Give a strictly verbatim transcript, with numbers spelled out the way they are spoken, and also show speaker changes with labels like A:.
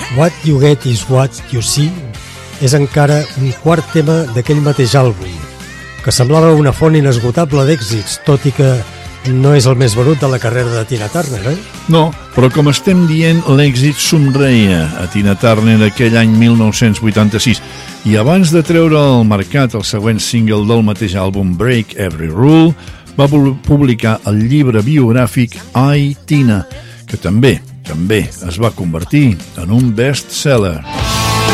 A: What You Get Is What You See és encara un quart tema d'aquell mateix àlbum, que semblava una font inesgotable d'èxits, tot i que no és el més venut de la carrera de Tina Turner, eh?
B: No, però com estem dient, l'èxit somreia a Tina Turner aquell any mil nou-cents vuitanta-sis, i abans de treure al mercat el següent single del mateix àlbum, Break Every Rule, va publicar el llibre biogràfic I, Tina, que també, també es va convertir en un best-seller.